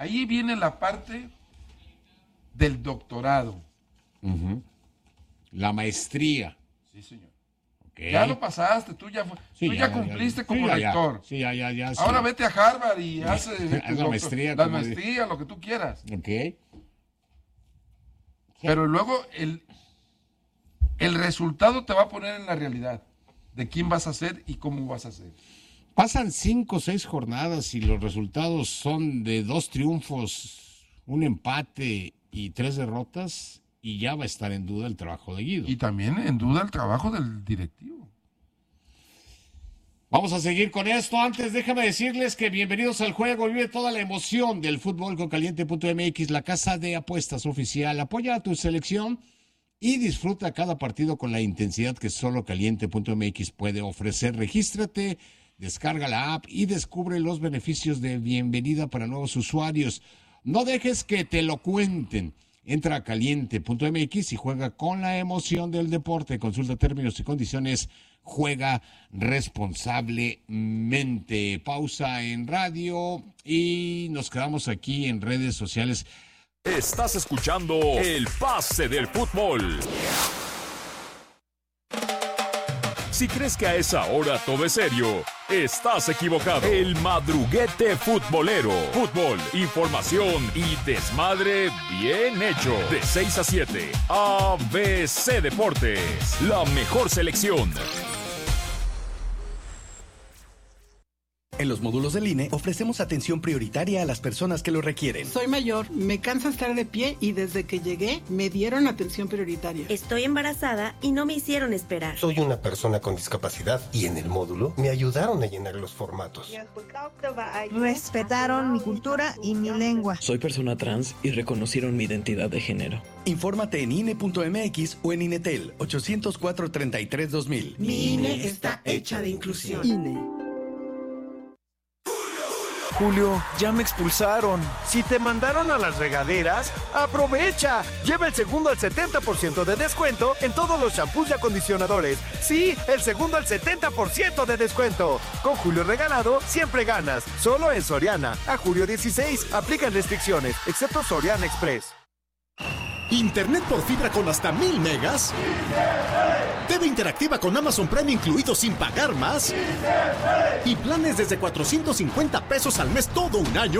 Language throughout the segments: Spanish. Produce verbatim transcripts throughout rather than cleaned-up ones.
ahí viene la parte del doctorado. Uh-huh. La maestría. Sí, señor. Okay. Ya lo pasaste, tú ya, fue, sí, tú ya, ya cumpliste ya, como ya, lector. Sí, ya, ya, ya. Ahora sí. vete a Harvard y haz la doctor, maestría. La maestría, de... lo que tú quieras. Ok. Pero luego el, el resultado te va a poner en la realidad de quién vas a ser y cómo vas a ser. Pasan cinco o seis jornadas y los resultados son de dos triunfos, un empate y tres derrotas, y ya va a estar en duda el trabajo de Guido. Y también en duda el trabajo del directivo. Vamos a seguir con esto. Antes, déjame decirles que bienvenidos al juego. Vive toda la emoción del fútbol con caliente punto m x, la casa de apuestas oficial. Apoya a tu selección y disfruta cada partido con la intensidad que solo caliente punto m x puede ofrecer. Regístrate, descarga la app y descubre los beneficios de bienvenida para nuevos usuarios. No dejes que te lo cuenten. Entra a caliente punto m x y juega con la emoción del deporte. Consulta términos y condiciones. Juega responsablemente. Pausa en radio y nos quedamos aquí en redes sociales. Estás escuchando El Pase del Fútbol. Si crees que a esa hora todo es serio, estás equivocado. El madruguete futbolero. Fútbol, información y desmadre bien hecho. De seis a siete, A B C Deportes. La mejor selección. En los módulos del I N E ofrecemos atención prioritaria a las personas que lo requieren. Soy mayor, me cansa estar de pie y desde que llegué me dieron atención prioritaria. Estoy embarazada y no me hicieron esperar. Soy una persona con discapacidad y en el módulo me ayudaron a llenar los formatos. Respetaron mi cultura y mi lengua. Soy persona trans y reconocieron mi identidad de género. Infórmate en I N E punto m x o en Inetel ochocientos cuatro, treinta y tres, dos mil. Mi I N E está hecha de inclusión. I N E. Julio, ya me expulsaron. Si te mandaron a las regaderas, aprovecha. Lleva el segundo al setenta por ciento de descuento en todos los shampoos y acondicionadores. Sí, el segundo al setenta por ciento de descuento. Con Julio regalado, siempre ganas. Solo en Soriana. A julio dieciséis, aplican restricciones, excepto Soriana Express. ¿Internet por fibra con hasta mil megas? ¿T V interactiva con Amazon Prime incluido sin pagar más? ¿Y planes desde cuatrocientos cincuenta pesos al mes todo un año?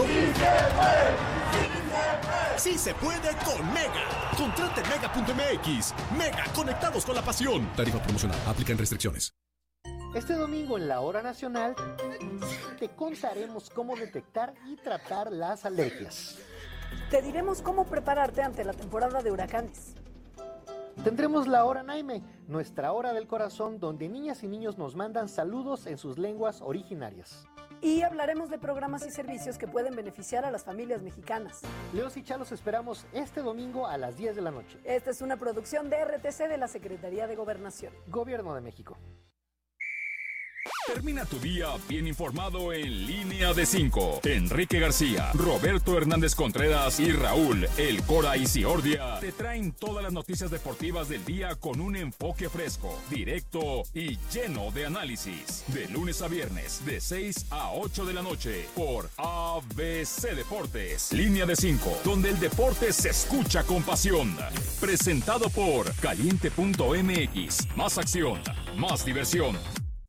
¡Sí se puede con Mega! Contrate en mega punto m x. Mega, conectados con la pasión. Tarifa promocional, aplican restricciones. Este domingo en la Hora Nacional te contaremos cómo detectar y tratar las alergias. Te diremos cómo prepararte ante la temporada de huracanes. Tendremos la Hora Naime, nuestra hora del corazón, donde niñas y niños nos mandan saludos en sus lenguas originarias. Y hablaremos de programas y servicios que pueden beneficiar a las familias mexicanas. Leos y Chalos esperamos este domingo a las diez de la noche. Esta es una producción de R T C de la Secretaría de Gobernación. Gobierno de México. Termina tu día bien informado en Línea de cinco. Enrique García, Roberto Hernández Contreras y Raúl El Cora Isiordia te traen todas las noticias deportivas del día con un enfoque fresco, directo y lleno de análisis. De lunes a viernes, de seis a ocho de la noche, por A B C Deportes. Línea de cinco, donde el deporte se escucha con pasión. Presentado por caliente punto m x. Más acción, más diversión.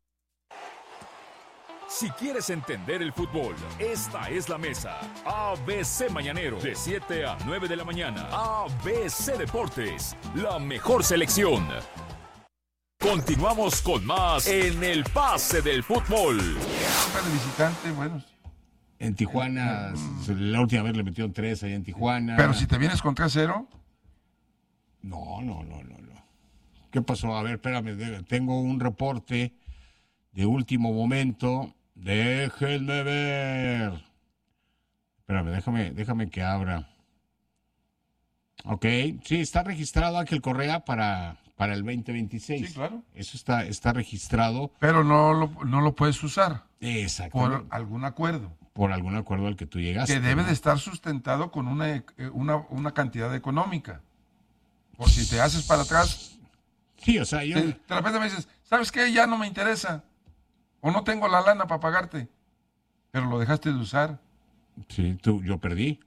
Si quieres entender el fútbol, esta es la mesa. A B C Mañanero, de siete a nueve de la mañana. A B C Deportes, la mejor selección. Continuamos con más en el Pase del Fútbol. De visitante, bueno. En Tijuana, la última vez le metieron tres allá en Tijuana. Pero si te vienes con tres cero. No, no, no, no, no. ¿Qué pasó? A ver, espérame, tengo un reporte de último momento. Déjenme ver. Espérame, déjame, déjame que abra. Ok, sí, está registrado Ángel Correa para, para el veinte veintiséis. Sí, claro. Eso está, está registrado. Pero no lo, no lo puedes usar. Exactamente. Por algún acuerdo. Por algún acuerdo al que tú llegaste. Que debe ¿no? de estar sustentado con una, una, una cantidad económica. Por si te haces para atrás. Sí, o sea, yo... De, de repente me dices, ¿sabes qué? Ya no me interesa. O no tengo la lana para pagarte. Pero lo dejaste de usar. Sí, tú, yo perdí.